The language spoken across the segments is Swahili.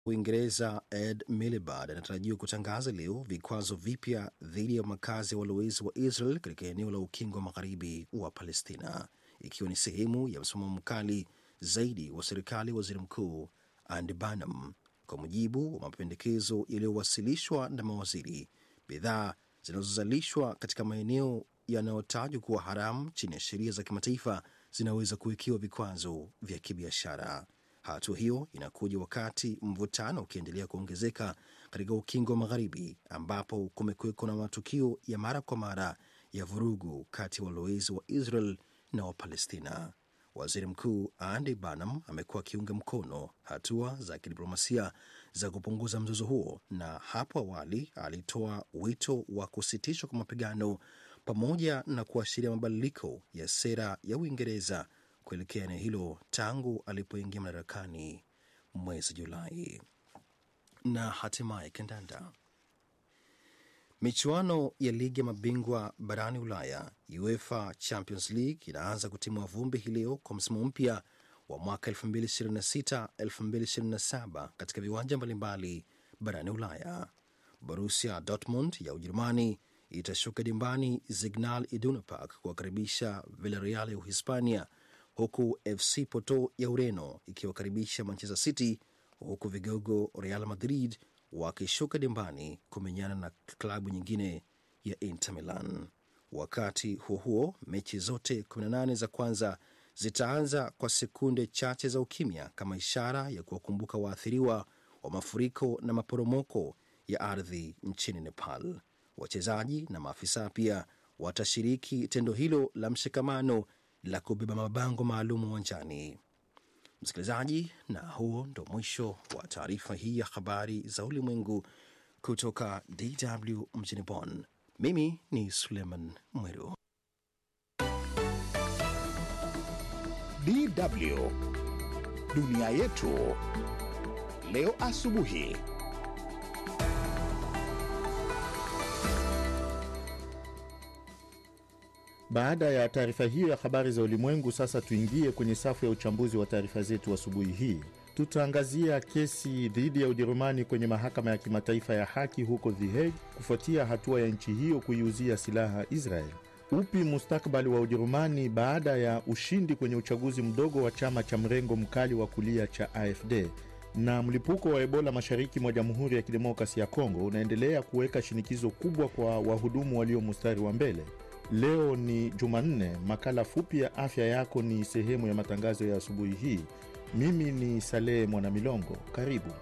Uingereza Ed Miliband anatarajiwa kutangaza leo vikwazo vipya dhidi ya makazi ya walowezi wa Israel katika eneo la ukingo wa magharibi wa Palestina, ikiwa ni sehemu ya msimamo mkali zaidi wa serikali waziri mkuu Andy Burnham. Kwa mujibu wa mapendekezo yaliyowasilishwa na mawaziri, bidhaa zinazozalishwa katika maeneo yanayotajwa kuwa haramu chini ya sheria za kimataifa zinaweza kuwekewa vikwazo vya kibiashara. Hatua hiyo inakuja wakati mvutano ukiendelea kuongezeka katika ukingo wa magharibi, ambapo kumekuwepo na matukio ya mara kwa mara ya vurugu kati ya walowezi wa Israel na wa Palestina. Waziri Mkuu Andy Burnham amekuwa akiunga mkono hatua za kidiplomasia za kupunguza mzozo huo, na hapo awali alitoa wito wa kusitishwa kwa mapigano pamoja na kuashiria mabadiliko ya sera ya Uingereza kuelekea eneo hilo tangu alipoingia madarakani mwezi Julai. Na hatimaye kandanda. Michuano ya ligi ya mabingwa barani Ulaya, UEFA Champions League, inaanza kutimua vumbi hii leo kwa msimu mpya wa mwaka 2026-2027 katika viwanja mbalimbali barani Ulaya. Borussia Dortmund ya Ujerumani itashuka dimbani Signal Iduna Park kuwakaribisha Villarreal ya Uhispania, huku FC Porto ya Ureno ikiwakaribisha Manchester City, huku vigogo Real Madrid wakishuka dimbani kumenyana na klabu nyingine ya Inter Milan. Wakati huo mechi zote 18 za kwanza zitaanza kwa sekunde chache za ukimya kama ishara ya kuwakumbuka waathiriwa wa mafuriko na maporomoko ya ardhi nchini Nepal. Wachezaji na maafisa pia watashiriki tendo hilo la mshikamano la kubeba mabango maalum uwanjani. Msikilizaji, na huo ndo mwisho wa taarifa hii ya habari za ulimwengu kutoka DW mjini Bonn. Mimi ni Suleiman Mweru. DW Dunia Yetu leo asubuhi. Baada ya taarifa hiyo ya habari za ulimwengu, sasa tuingie kwenye safu ya uchambuzi wa taarifa zetu asubuhi hii. Tutaangazia kesi dhidi ya Ujerumani kwenye mahakama ya kimataifa ya haki huko The Hague kufuatia hatua ya nchi hiyo kuiuzia silaha Israel. Upi mustakabali wa Ujerumani baada ya ushindi kwenye uchaguzi mdogo wa chama cha mrengo mkali wa kulia cha AfD? Na mlipuko wa Ebola mashariki mwa Jamhuri ya Kidemokrasia ya Kongo unaendelea kuweka shinikizo kubwa kwa wahudumu walio mstari wa mbele. Leo ni Jumanne, makala fupi ya afya yako ni sehemu ya matangazo ya asubuhi hii. Mimi ni Saleh Mwanamilongo, karibu.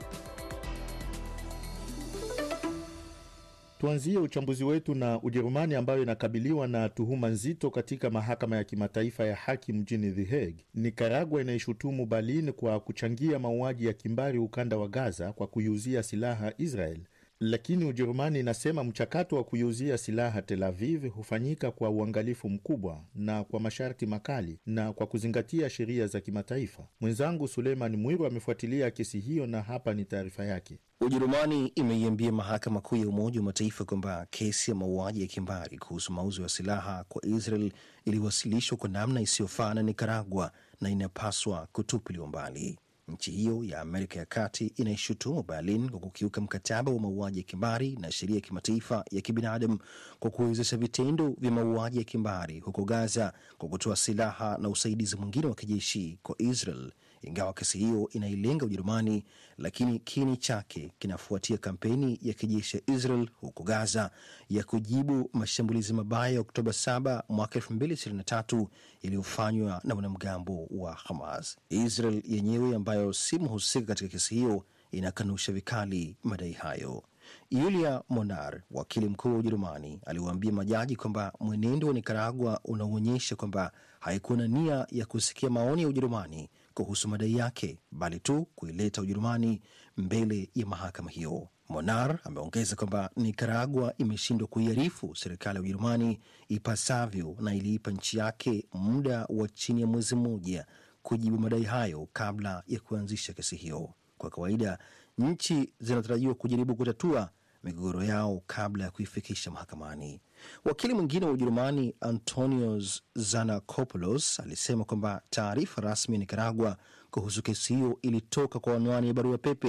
Tuanzie uchambuzi wetu na Ujerumani ambayo inakabiliwa na tuhuma nzito katika mahakama ya kimataifa ya haki mjini The Hague. Nicaragua inaishutumu Berlin kwa kuchangia mauaji ya kimbari ukanda wa Gaza kwa kuiuzia silaha Israel. Lakini Ujerumani inasema mchakato wa kuiuzia silaha Tel Aviv hufanyika kwa uangalifu mkubwa na kwa masharti makali na kwa kuzingatia sheria za kimataifa. Mwenzangu Suleiman Mwiru amefuatilia kesi hiyo na hapa ni taarifa yake. Ujerumani imeiambia mahakama kuu ya Umoja wa Mataifa kwamba kesi ya mauaji ya kimbari kuhusu mauzo ya silaha kwa Israel iliwasilishwa kwa namna isiyofaa na Nicaragua na inapaswa kutupiliwa mbali. Nchi hiyo ya Amerika ya Kati inaishutumu Berlin kwa kukiuka mkataba wa mauaji ya kimbari na sheria ya kimataifa ya kibinadamu kwa kuwezesha vitendo vya mauaji ya kimbari huko Gaza kwa kutoa silaha na usaidizi mwingine wa kijeshi kwa Israel. Ingawa kesi hiyo inailenga Ujerumani, lakini kiini chake kinafuatia kampeni ya kijeshi ya Israel huko Gaza ya kujibu mashambulizi mabaya ya Oktoba 7 mwaka 2023 yaliyofanywa na wanamgambo wa Hamas. Israel yenyewe ambayo si mhusika katika kesi hiyo inakanusha vikali madai hayo. Yulia Monar, wakili mkuu wa Ujerumani, aliwaambia majaji kwamba mwenendo wa Nicaragua unaonyesha kwamba haikuwa na nia ya kusikia maoni ya Ujerumani kuhusu madai yake, bali tu kuileta Ujerumani mbele ya mahakama hiyo. Monar ameongeza kwamba Nicaragua imeshindwa kuiarifu serikali ya Ujerumani ipasavyo na iliipa nchi yake muda wa chini ya mwezi mmoja kujibu madai hayo kabla ya kuanzisha kesi hiyo. Kwa kawaida, nchi zinatarajiwa kujaribu kutatua migogoro yao kabla ya kuifikisha mahakamani. Wakili mwingine wa Ujerumani Antonios Zanakopoulos alisema kwamba taarifa rasmi ya Nicaragua kuhusu kesi hiyo ilitoka kwa anwani ya barua pepe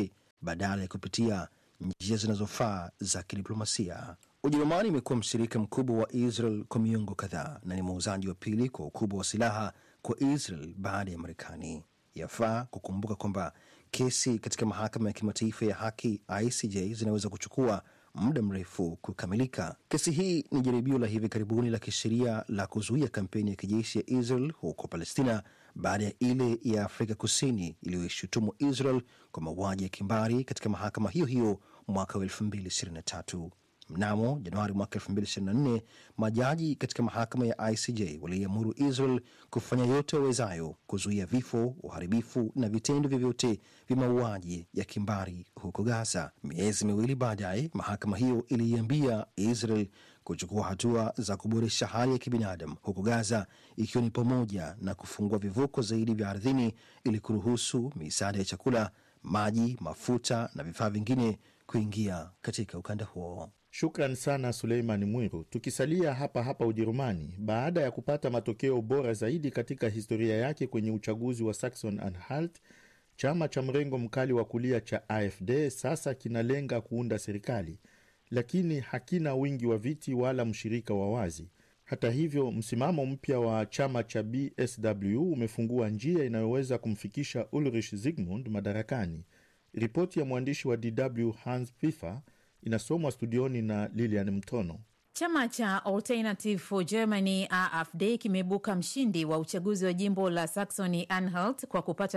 badala ya kupitia njia zinazofaa za kidiplomasia. Ujerumani imekuwa mshirika mkubwa wa Israel kwa miongo kadhaa na ni muuzaji wa pili kwa ukubwa wa silaha kwa Israel baada ya Marekani. Yafaa kukumbuka kwamba kesi katika mahakama ya kimataifa ya haki ICJ zinaweza kuchukua muda mrefu kukamilika. Kesi hii ni jaribio la hivi karibuni la kisheria la kuzuia kampeni ya kijeshi ya Israel huko Palestina baada ya ile ya Afrika Kusini iliyoishutumu Israel kwa mauaji ya kimbari katika mahakama hiyo hiyo mwaka wa 2023. Mnamo Januari mwaka 2024, majaji katika mahakama ya ICJ waliamuru Israel kufanya yote wawezayo kuzuia vifo, uharibifu na vitendo vyovyote vya mauaji ya kimbari huko Gaza. Miezi miwili baadaye, mahakama hiyo iliiambia Israel kuchukua hatua za kuboresha hali ya kibinadamu huko Gaza, ikiwa ni pamoja na kufungua vivuko zaidi vya ardhini ili kuruhusu misaada ya chakula, maji, mafuta na vifaa vingine kuingia katika ukanda huo. Shukran sana Suleiman Mwiru. Tukisalia hapa hapa Ujerumani, baada ya kupata matokeo bora zaidi katika historia yake kwenye uchaguzi wa Saxon-Anhalt, chama cha mrengo mkali wa kulia cha AfD sasa kinalenga kuunda serikali, lakini hakina wingi wa viti wala mshirika wa wazi. Hata hivyo, msimamo mpya wa chama cha BSW umefungua njia inayoweza kumfikisha Ulrich Zygmunt madarakani. Ripoti ya mwandishi wa DW Hans Pfiffer inasomwa studioni na Lilian Mtono. Chama cha Alternative for Germany AfD kimeibuka mshindi wa uchaguzi wa jimbo la Saxony-Anhalt kwa kupata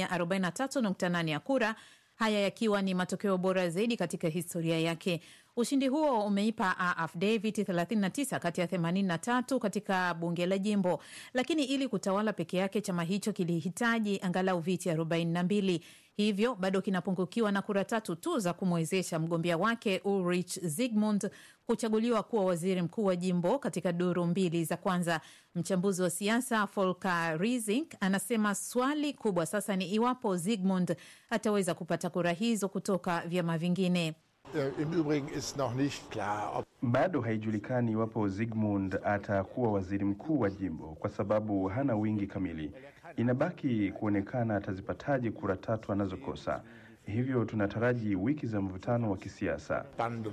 43.8% ya kura, haya yakiwa ni matokeo bora zaidi katika historia yake. Ushindi huo umeipa AfD viti 39 kati ya 83 katika bunge la jimbo, lakini ili kutawala peke yake chama hicho kilihitaji angalau viti 42. Hivyo bado kinapungukiwa na kura 3 tu za kumwezesha mgombea wake Ulrich Zygmunt kuchaguliwa kuwa waziri mkuu wa jimbo katika duru 2 za kwanza. Mchambuzi wa siasa Volker Riesing anasema swali kubwa sasa ni iwapo Zygmunt ataweza kupata kura hizo kutoka vyama vingine. Bado haijulikani iwapo Zygmunt atakuwa waziri mkuu wa jimbo kwa sababu hana wingi kamili. Inabaki kuonekana atazipataje kura 3 anazokosa. Hivyo tunataraji wiki za mvutano wa kisiasa.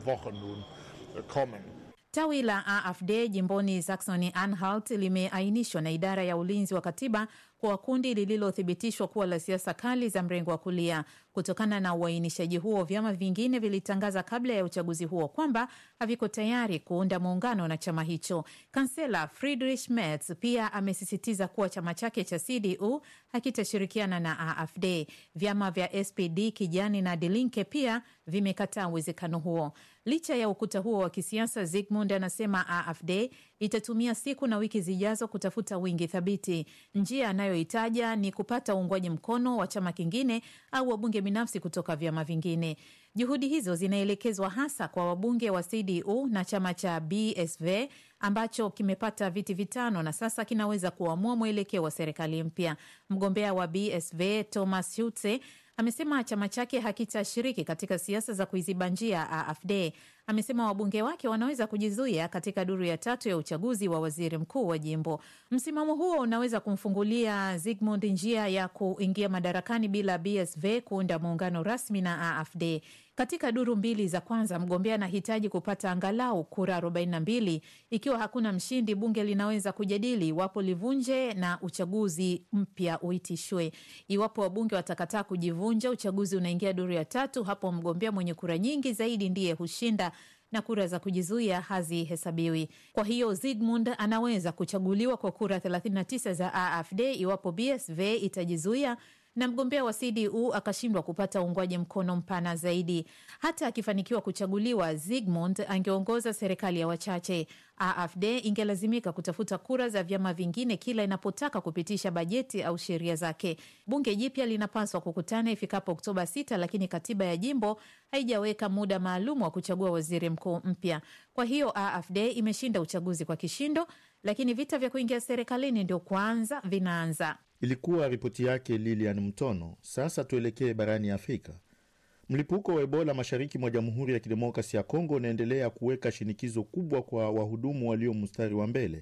Tawi la AfD jimboni Saxony-Anhalt limeainishwa na idara ya ulinzi wa katiba kwa kundi lililothibitishwa kuwa la siasa kali za mrengo wa kulia. Kutokana na uainishaji huo, vyama vingine vilitangaza kabla ya uchaguzi huo kwamba haviko tayari kuunda muungano na chama hicho. Kansela Friedrich Merz pia amesisitiza kuwa chama chake cha CDU hakitashirikiana na AfD. Vyama vya SPD, Kijani na Die Linke pia vimekataa uwezekano huo. Licha ya ukuta huo wa kisiasa, Zygmunt anasema AfD itatumia siku na wiki zijazo kutafuta wingi thabiti. Njia anayoitaja ni kupata uungwaji mkono wa chama kingine au wabunge binafsi kutoka vyama vingine. Juhudi hizo zinaelekezwa hasa kwa wabunge wa CDU na chama cha BSV ambacho kimepata viti 5 na sasa kinaweza kuamua mwelekeo wa serikali mpya. Mgombea wa BSV Thomas Schulze amesema chama chake hakitashiriki katika siasa za kuiziba njia AfD. Amesema wabunge wake wanaweza kujizuia katika duru ya 3 ya uchaguzi wa waziri mkuu wa jimbo. Msimamo huo unaweza kumfungulia Zygmunt njia ya kuingia madarakani bila BSV kuunda muungano rasmi na AfD. Katika duru 2 za kwanza, mgombea anahitaji kupata angalau kura 42. Ikiwa hakuna mshindi, bunge linaweza kujadili iwapo livunje na uchaguzi mpya uitishwe. Iwapo wabunge watakataa kujivunja, uchaguzi unaingia duru ya 3. Hapo mgombea mwenye kura nyingi zaidi ndiye hushinda na kura za kujizuia hazihesabiwi. Kwa hiyo Zygmunt anaweza kuchaguliwa kwa kura 39 za AfD iwapo BSV itajizuia na mgombea wa CDU akashindwa kupata uungwaji mkono mpana zaidi. Hata akifanikiwa kuchaguliwa, Zygmunt angeongoza serikali ya wachache. AfD ingelazimika kutafuta kura za vyama vingine kila inapotaka kupitisha bajeti au sheria zake. Bunge jipya linapaswa kukutana ifikapo Oktoba 6, lakini katiba ya jimbo haijaweka muda maalum wa kuchagua waziri mkuu mpya. Kwa hiyo AfD imeshinda uchaguzi kwa kishindo, lakini vita vya kuingia serikalini ndio kwanza vinaanza. Ilikuwa ripoti yake Lilian Mtono. Sasa tuelekee barani Afrika. Mlipuko wa Ebola mashariki mwa Jamhuri ya Kidemokrasia ya Kongo unaendelea kuweka shinikizo kubwa kwa wahudumu walio mstari wa mbele.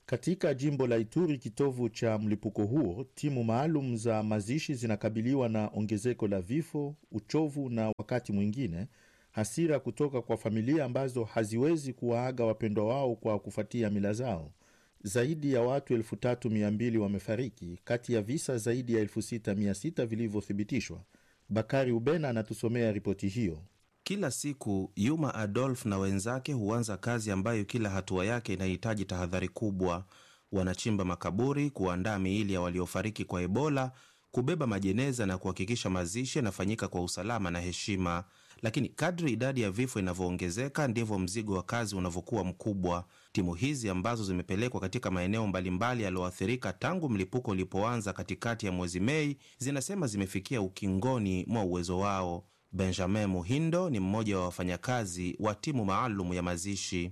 Katika jimbo la Ituri, kitovu cha mlipuko huo, timu maalum za mazishi zinakabiliwa na ongezeko la vifo, uchovu na wakati mwingine hasira kutoka kwa familia ambazo haziwezi kuwaaga wapendwa wao kwa kufuatia mila zao. Zaidi ya watu 3,200 wamefariki kati ya visa zaidi ya 6,600 vilivyothibitishwa. Bakari Ubena anatusomea ripoti hiyo. Kila siku Yuma Adolf na wenzake huanza kazi ambayo kila hatua yake inahitaji tahadhari kubwa. Wanachimba makaburi, kuandaa miili ya waliofariki kwa Ebola, kubeba majeneza na kuhakikisha mazishi yanafanyika kwa usalama na heshima. Lakini kadri idadi ya vifo inavyoongezeka ndivyo mzigo wa kazi unavyokuwa mkubwa. Timu hizi ambazo zimepelekwa katika maeneo mbalimbali yaliyoathirika tangu mlipuko ulipoanza katikati ya mwezi Mei zinasema zimefikia ukingoni mwa uwezo wao. Benjamin Muhindo ni mmoja wa wafanyakazi wa timu maalum ya mazishi.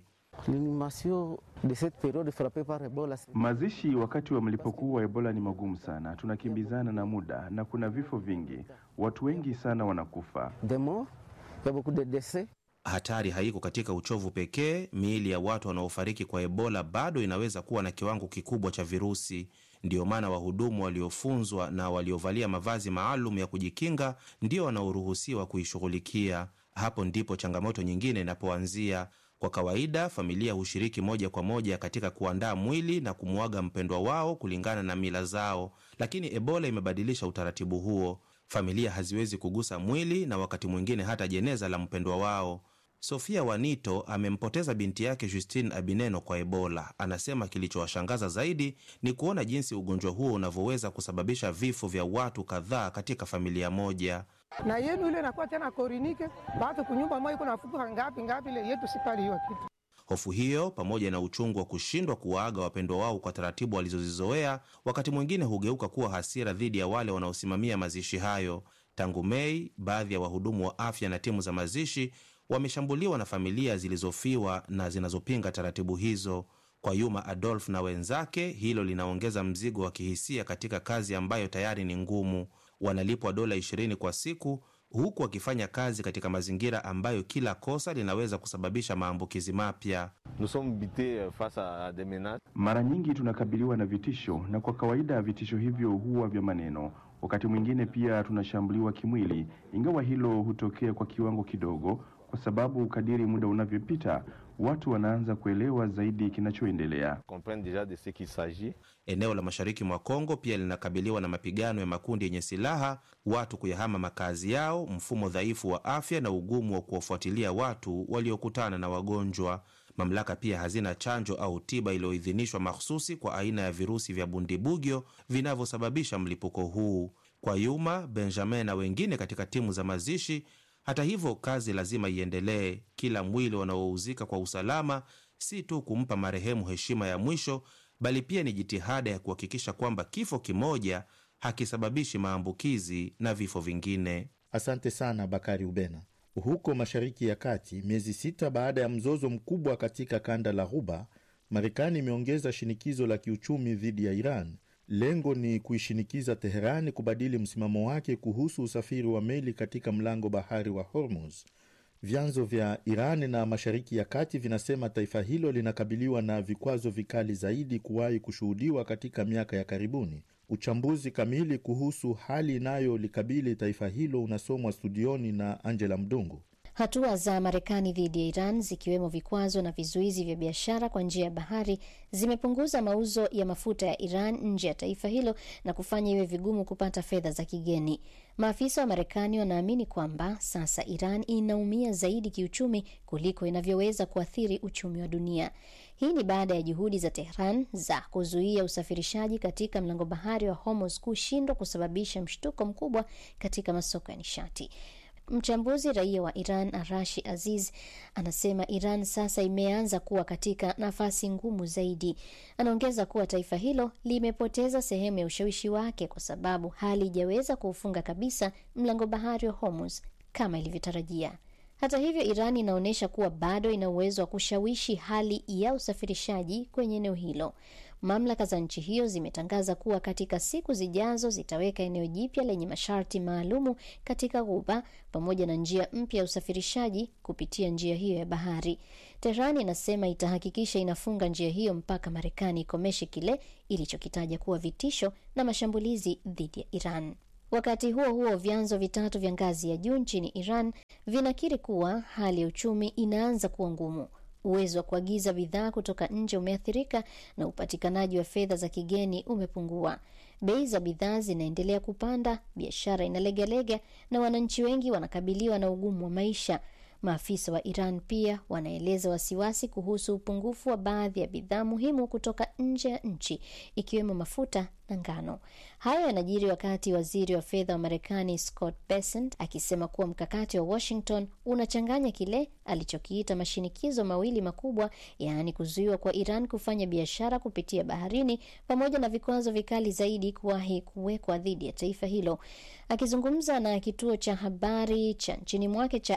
Mazishi wakati wa mlipuko wa Ebola ni magumu sana. Tunakimbizana na muda na kuna vifo vingi. Watu wengi sana wanakufa. Hatari haiko katika uchovu pekee. Miili ya watu wanaofariki kwa Ebola bado inaweza kuwa na kiwango kikubwa cha virusi. Ndiyo maana wahudumu waliofunzwa na waliovalia mavazi maalum ya kujikinga ndio wanaoruhusiwa kuishughulikia. Hapo ndipo changamoto nyingine inapoanzia. Kwa kawaida, familia hushiriki moja kwa moja katika kuandaa mwili na kumuaga mpendwa wao kulingana na mila zao. Lakini Ebola imebadilisha utaratibu huo. Familia haziwezi kugusa mwili na wakati mwingine hata jeneza la mpendwa wao. Sofia Wanito amempoteza binti yake Justine Abineno kwa Ebola. Anasema kilichowashangaza zaidi ni kuona jinsi ugonjwa huo unavyoweza kusababisha vifo vya watu kadhaa katika familia moja. Na yenu ile inakuwa tena korinike, watu kunyumba moja kuna fupa ngapi ile yetu sipali hiyo kitu. Hofu hiyo pamoja na uchungu wa kushindwa kuwaaga wapendwa wao kwa taratibu walizozizoea, wakati mwingine hugeuka kuwa hasira dhidi ya wale wanaosimamia mazishi hayo. Tangu Mei, baadhi ya wahudumu wa afya na timu za mazishi wameshambuliwa na familia zilizofiwa na zinazopinga taratibu hizo. Kwa Yuma Adolf na wenzake, hilo linaongeza mzigo wa kihisia katika kazi ambayo tayari ni ngumu. Wanalipwa $20 kwa siku, huku wakifanya kazi katika mazingira ambayo kila kosa linaweza kusababisha maambukizi mapya. Mara nyingi tunakabiliwa na vitisho, na kwa kawaida vitisho hivyo huwa vya maneno. Wakati mwingine pia tunashambuliwa kimwili, ingawa hilo hutokea kwa kiwango kidogo, kwa sababu kadiri muda unavyopita watu wanaanza kuelewa zaidi kinachoendelea. Eneo la mashariki mwa Kongo pia linakabiliwa na mapigano ya makundi yenye silaha, watu kuyahama makazi yao, mfumo dhaifu wa afya na ugumu wa kuwafuatilia watu waliokutana na wagonjwa. Mamlaka pia hazina chanjo au tiba iliyoidhinishwa mahsusi kwa aina ya virusi vya Bundibugyo vinavyosababisha mlipuko huu. Kwa Yuma, Benjamin na wengine katika timu za mazishi, hata hivyo, kazi lazima iendelee. Kila mwili wanaouzika kwa usalama si tu kumpa marehemu heshima ya mwisho, bali pia ni jitihada ya kuhakikisha kwamba kifo kimoja hakisababishi maambukizi na vifo vingine. Asante sana Bakari Ubena. Huko Mashariki ya Kati, miezi 6 baada ya mzozo mkubwa katika kanda la Ghuba, Marekani imeongeza shinikizo la kiuchumi dhidi ya Iran. Lengo ni kuishinikiza Teherani kubadili msimamo wake kuhusu usafiri wa meli katika mlango bahari wa Hormuz. Vyanzo vya Iran na Mashariki ya Kati vinasema taifa hilo linakabiliwa na vikwazo vikali zaidi kuwahi kushuhudiwa katika miaka ya karibuni. Uchambuzi kamili kuhusu hali inayolikabili taifa hilo unasomwa studioni na Angela Mdungu. Hatua za Marekani dhidi ya Iran, zikiwemo vikwazo na vizuizi vya biashara kwa njia ya bahari, zimepunguza mauzo ya mafuta ya Iran nje ya taifa hilo na kufanya iwe vigumu kupata fedha za kigeni. Maafisa wa Marekani wanaamini kwamba sasa Iran inaumia zaidi kiuchumi kuliko inavyoweza kuathiri uchumi wa dunia. Hii ni baada ya juhudi za Tehran za kuzuia usafirishaji katika mlango bahari wa Hormuz kushindwa kusababisha mshtuko mkubwa katika masoko ya nishati. Mchambuzi raia wa Iran Arashi Aziz anasema Iran sasa imeanza kuwa katika nafasi ngumu zaidi. Anaongeza kuwa taifa hilo limepoteza sehemu ya ushawishi wake kwa sababu halijaweza kuufunga kabisa mlango bahari wa Hormuz kama ilivyotarajia. Hata hivyo, Iran inaonyesha kuwa bado ina uwezo wa kushawishi hali ya usafirishaji kwenye eneo hilo. Mamlaka za nchi hiyo zimetangaza kuwa katika siku zijazo zitaweka eneo jipya lenye masharti maalumu katika Ghuba pamoja na njia mpya ya usafirishaji kupitia njia hiyo ya bahari. Tehran inasema itahakikisha inafunga njia hiyo mpaka Marekani ikomeshe kile ilichokitaja kuwa vitisho na mashambulizi dhidi ya Iran. Wakati huo huo, vyanzo vitatu vya ngazi ya juu nchini Iran vinakiri kuwa hali ya uchumi inaanza kuwa ngumu. Uwezo wa kuagiza bidhaa kutoka nje umeathirika na upatikanaji wa fedha za kigeni umepungua. Bei za bidhaa zinaendelea kupanda, biashara inalegalega na wananchi wengi wanakabiliwa na ugumu wa maisha. Maafisa wa Iran pia wanaeleza wasiwasi kuhusu upungufu wa baadhi ya bidhaa muhimu kutoka nje ya nchi, ikiwemo mafuta na ngano. Haya yanajiri wakati waziri wa fedha wa Marekani Scott Bessent akisema kuwa mkakati wa Washington unachanganya kile alichokiita mashinikizo mawili makubwa, yaani kuzuiwa kwa Iran kufanya biashara kupitia baharini pamoja na vikwazo vikali zaidi kuwahi kuwekwa dhidi ya taifa hilo. Akizungumza na kituo cha habari cha nchini mwake cha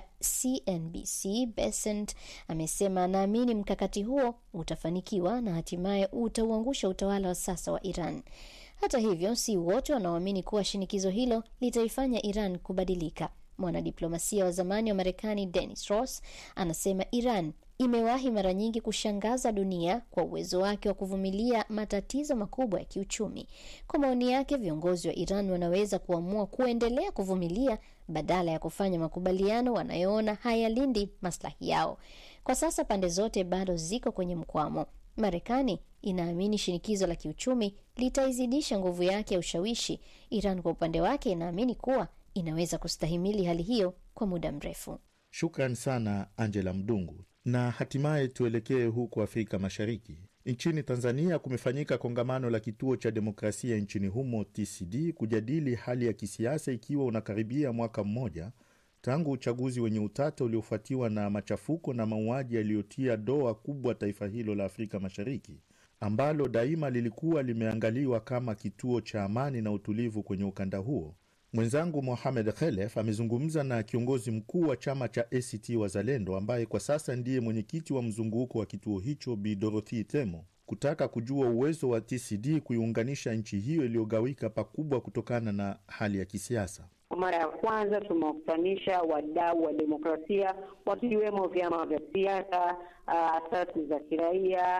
CNBC, Bessent amesema anaamini mkakati huo utafanikiwa na hatimaye utauangusha utawala wa sasa wa Iran. Hata hivyo, si wote wanaoamini kuwa shinikizo hilo litaifanya Iran kubadilika. Mwanadiplomasia wa zamani wa Marekani Dennis Ross anasema Iran imewahi mara nyingi kushangaza dunia kwa uwezo wake wa kuvumilia matatizo makubwa ya kiuchumi. Kwa maoni yake, viongozi wa Iran wanaweza kuamua kuendelea kuvumilia badala ya kufanya makubaliano wanayoona hayalindi maslahi yao. Kwa sasa pande zote bado ziko kwenye mkwamo. Marekani inaamini shinikizo la kiuchumi litaizidisha nguvu yake ya ushawishi. Iran kwa upande wake inaamini kuwa inaweza kustahimili hali hiyo kwa muda mrefu. Shukran sana Angela Mdungu. Na hatimaye tuelekee huko Afrika Mashariki. Nchini Tanzania kumefanyika kongamano la kituo cha demokrasia nchini humo TCD kujadili hali ya kisiasa ikiwa unakaribia mwaka mmoja tangu uchaguzi wenye utata uliofuatiwa na machafuko na mauaji yaliyotia doa kubwa taifa hilo la Afrika Mashariki, ambalo daima lilikuwa limeangaliwa kama kituo cha amani na utulivu kwenye ukanda huo. Mwenzangu Mohamed Khelef amezungumza na kiongozi mkuu wa chama cha ACT Wazalendo ambaye kwa sasa ndiye mwenyekiti wa mzunguko wa kituo hicho, Bi Dorothy Temo, kutaka kujua uwezo wa TCD kuiunganisha nchi hiyo iliyogawika pakubwa kutokana na hali ya kisiasa. Kwa mara ya kwanza tumewakutanisha wadau wa demokrasia wakiwemo vyama vya siasa, asasi za kiraia,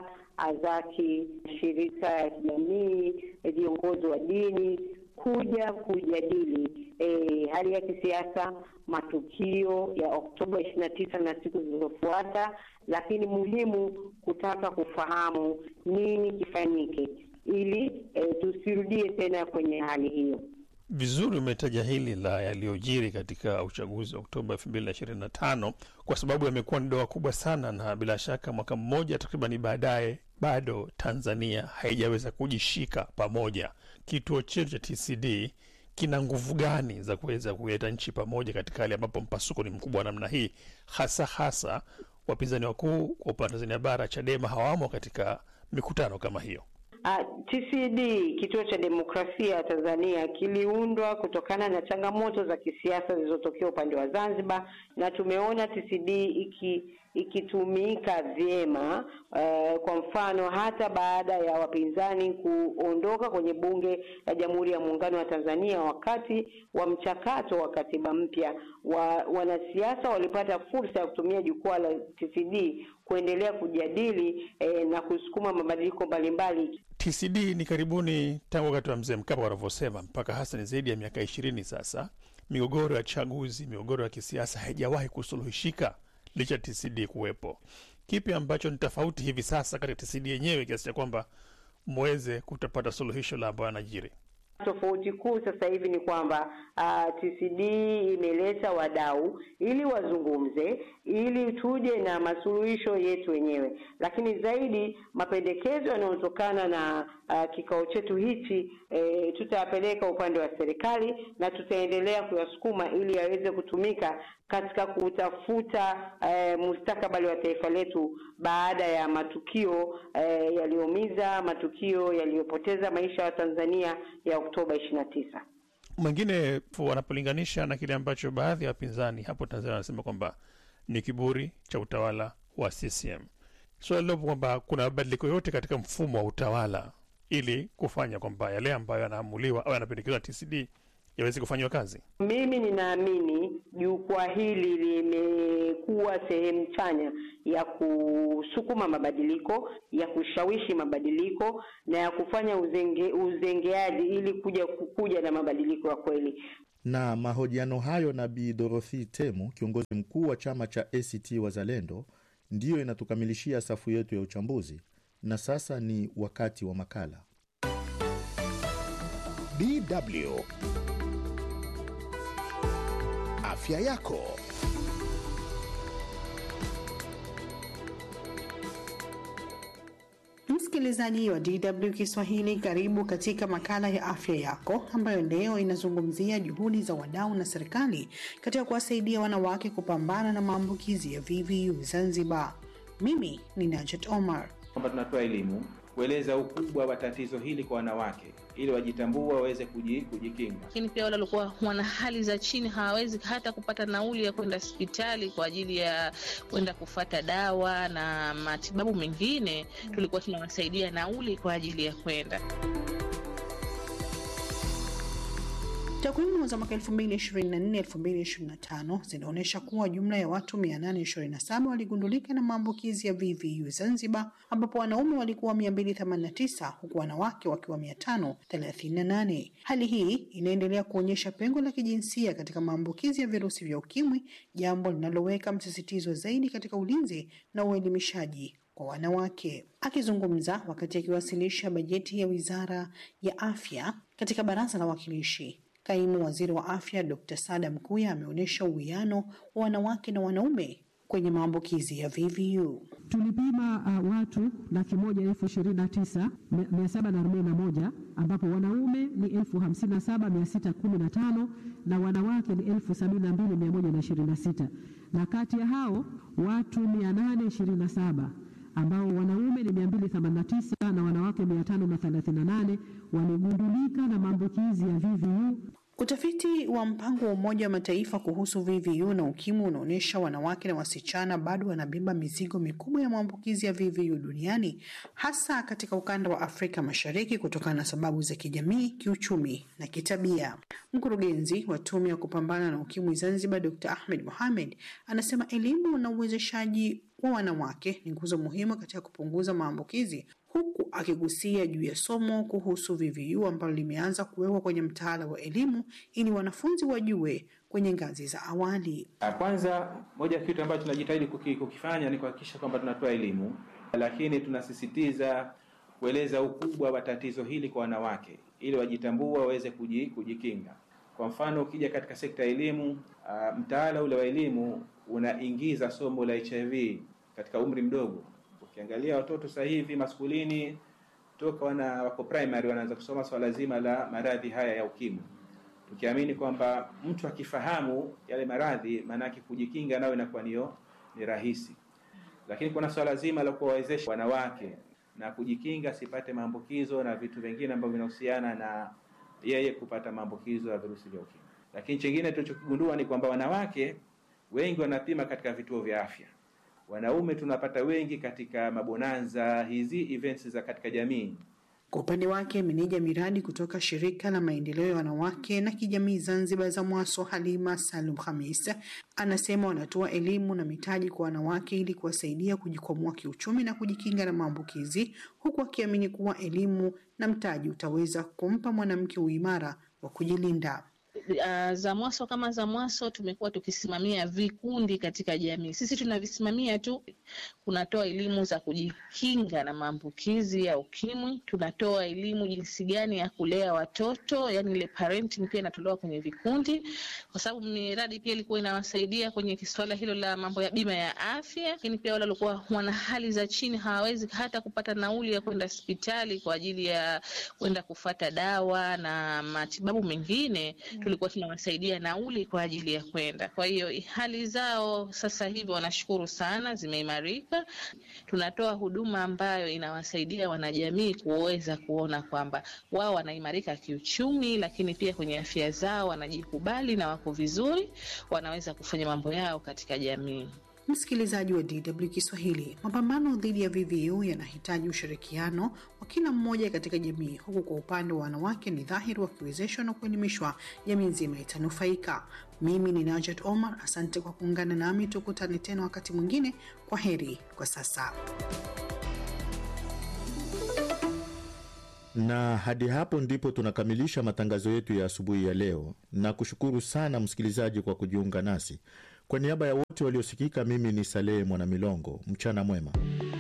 azaki, shirika ya kijamii, viongozi wa dini kuja kujadili hali ya kisiasa, matukio ya Oktoba 29 na siku zilizofuata, lakini muhimu kutaka kufahamu nini kifanyike ili tusirudie tena kwenye hali hiyo. Vizuri umetaja hili la yaliyojiri katika uchaguzi wa Oktoba 2025 kwa sababu yamekuwa ni doa kubwa sana, na bila shaka mwaka mmoja takriban baadaye bado Tanzania haijaweza kujishika pamoja. Kituo chetu cha TCD kina nguvu gani za kuweza kuleta nchi pamoja katika hali ambapo mpasuko ni mkubwa namna hii, hasa wapinzani wakuu kwa upande wa Tanzania bara Chadema hawamo katika mikutano kama hiyo? TCD, kituo cha demokrasia Tanzania, kiliundwa kutokana na changamoto za kisiasa zilizotokea upande wa Zanzibar, na tumeona TCD ikitumika vyema. Kwa mfano, hata baada ya wapinzani kuondoka kwenye bunge la Jamhuri ya Muungano wa Tanzania wakati wa mchakato wa katiba mpya, wanasiasa walipata fursa ya kutumia jukwaa la TCD kuendelea kujadili na kusukuma mabadiliko mbalimbali. TCD ni karibuni tangu wakati wa Mzee Mkapa wanavyosema mpaka hasa ni zaidi ya miaka 20 sasa. Migogoro ya chaguzi, migogoro ya kisiasa haijawahi kusuluhishika licha TCD kuwepo. Kipi ambacho ni tofauti hivi sasa katika TCD yenyewe kiasi cha kwamba muweze kutapata suluhisho la ambayo yanajiri? Tofauti kuu sasa hivi ni kwamba TCD imeleta wadau ili wazungumze, ili tuje na masuluhisho yetu wenyewe. Lakini zaidi mapendekezo yanayotokana na kikao chetu hichi tutayapeleka upande wa serikali na tutaendelea kuyasukuma ili yaweze kutumika katika kutafuta mustakabali wa taifa letu baada ya matukio yaliyomiza, matukio yaliyopoteza maisha ya Tanzania ya Oktoba 29. Mwingine wanapolinganisha na kile ambacho baadhi ya wapinzani hapo Tanzania wanasema kwamba ni kiburi cha utawala wa CCM. Swali lipo kwamba kuna mabadiliko yote katika mfumo wa utawala ili kufanya kwamba yale ambayo yanaamuliwa au yanapendekezwa TCD yaweze kufanywa kazi. Mimi ninaamini jukwaa hili limekuwa sehemu chanya ya kusukuma mabadiliko, ya kushawishi mabadiliko na ya kufanya uzengeaji ili kuja na mabadiliko ya kweli. Na mahojiano hayo na Bi Dorothy Temu, kiongozi mkuu wa chama cha ACT Wazalendo, ndiyo inatukamilishia safu yetu ya uchambuzi. Na sasa ni wakati wa makala. DW Afya yako. Msikilizaji wa DW Kiswahili, karibu katika makala ya afya yako ambayo leo inazungumzia juhudi za wadau na serikali katika kuwasaidia wanawake kupambana na maambukizi ya VVU Zanzibar. Mimi ni Najat Omar. Kwamba tunatoa elimu kueleza ukubwa wa tatizo hili kwa wanawake ili wajitambue waweze kujikinga. Lakini pia wale walikuwa wana hali za chini hawawezi hata kupata nauli ya kwenda hospitali kwa ajili ya kwenda kufuata dawa na matibabu mengine, tulikuwa tunawasaidia nauli kwa ajili ya kwenda. Takwimu za mwaka 2024-2025 zinaonyesha kuwa jumla ya watu 827 waligundulika na maambukizi ya VVU Zanzibar, ambapo wanaume walikuwa 289 huku wanawake wakiwa 538. Hali hii inaendelea kuonyesha pengo la kijinsia katika maambukizi ya virusi vya ukimwi, jambo linaloweka msisitizo zaidi katika ulinzi na uelimishaji kwa wanawake. Akizungumza wakati akiwasilisha bajeti ya Wizara ya Afya katika Baraza la Wawakilishi, Kaimu Waziri wa Afya Dr. Sada Mkuya ameonyesha uwiano wa wanawake na wanaume kwenye maambukizi ya VVU. Tulipima watu 129,741 ambapo wanaume ni 57,615 na wanawake ni 72,126, na kati ya hao watu 827 ambao wanaume ni 289 na wanawake 538 waligundulika na maambukizi ya VVU. Utafiti wa mpango wa Umoja wa Mataifa kuhusu VVU na ukimwi unaonyesha wanawake na wasichana bado wanabeba mizigo mikubwa ya maambukizi ya VVU duniani, hasa katika ukanda wa Afrika Mashariki kutokana na sababu za kijamii, kiuchumi na kitabia. Mkurugenzi wa Tume ya Kupambana na Ukimwi Zanzibar, Dr. Ahmed Mohamed, anasema elimu na uwezeshaji wa wanawake ni nguzo muhimu katika kupunguza maambukizi, huku akigusia juu ya somo kuhusu VVU ambalo limeanza kuwekwa kwenye mtaala wa elimu ili wanafunzi wajue kwenye ngazi za awali. Kwanza, moja kitu ambacho tunajitahidi kukifanya ni kuhakikisha kwamba tunatoa elimu, lakini tunasisitiza kueleza ukubwa wa tatizo hili kwa wanawake ili wajitambue waweze kujikinga. Kwa mfano, ukija katika sekta ya elimu, mtaala ule wa elimu unaingiza somo la HIV katika umri mdogo. Ukiangalia watoto sasa hivi maskulini toka wako primary wanaanza kusoma swala zima la maradhi haya ya ukimwi. Tukiamini kwamba mtu akifahamu yale maradhi, maana yake kujikinga nayo inakuwa ni rahisi. Lakini kuna swala zima la kuwawezesha wanawake na kujikinga sipate maambukizo na vitu vingine ambavyo vinahusiana na yeye kupata maambukizo ya virusi vya ukimwi. Lakini kingine tulichokigundua ni kwamba wanawake wengi wanapima katika vituo vya afya. Wanaume tunapata wengi katika mabonanza, hizi events za katika jamii. Kwa upande wake, meneja miradi kutoka Shirika la Maendeleo ya Wanawake na Kijamii Zanzibar ZAMWASO, Halima Salum Khamis, anasema wanatoa elimu na mitaji kwa wanawake ili kuwasaidia kujikwamua kiuchumi na kujikinga na maambukizi, huku akiamini kuwa elimu na mtaji utaweza kumpa mwanamke uimara wa kujilinda. ZAMWASO kama ZAMWASO tumekuwa tukisimamia vikundi katika jamii. Sisi tunavisimamia tu, kunatoa elimu za kujikinga na maambukizi ya ukimwi, tunatoa elimu jinsi gani ya kulea watoto, yani ile parenting pia inatolewa kwenye vikundi, kwa sababu miradi pia ilikuwa inawasaidia kwenye swala hilo la mambo ya bima ya afya. Lakini pia wale walikuwa wana hali za chini hawawezi hata kupata nauli ya kwenda hospitali kwa ajili ya kwenda kufuata dawa na matibabu mengine, tulikuwa tunawasaidia nauli kwa ajili ya kwenda. Kwa hiyo hali zao sasa hivi wanashukuru sana, zimeimarika. Tunatoa huduma ambayo inawasaidia wanajamii kuweza kuona kwamba wao wanaimarika kiuchumi, lakini pia kwenye afya zao wanajikubali na wako vizuri, wanaweza kufanya mambo yao katika jamii. Msikilizaji wa DW Kiswahili, mapambano dhidi ya VVU yanahitaji ushirikiano wa kila mmoja katika jamii, huku kwa upande wa wanawake ni dhahiri wakiwezeshwa na kuelimishwa, jamii nzima itanufaika. Mimi ni Najat Omar, asante kwa kuungana nami, tukutane tena wakati mwingine. Kwa heri kwa sasa. Na hadi hapo ndipo tunakamilisha matangazo yetu ya asubuhi ya leo, na kushukuru sana msikilizaji kwa kujiunga nasi. Kwa niaba ya wote waliosikika, mimi ni Salehe Mwanamilongo. Mchana mwema.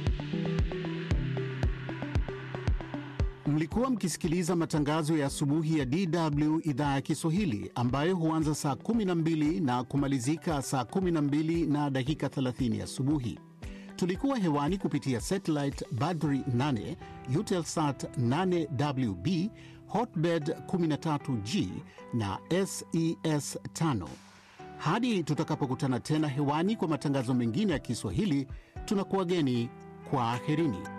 Mlikuwa mkisikiliza matangazo ya asubuhi ya DW idhaa ya Kiswahili, ambayo huanza saa 12 na kumalizika saa 12 na dakika 30 asubuhi. Tulikuwa hewani kupitia satellite Badri 8, Eutelsat 8WB, Hotbird 13G na SES 5. Hadi tutakapokutana tena hewani kwa matangazo mengine ya Kiswahili, tunakuwageni kwa aherini.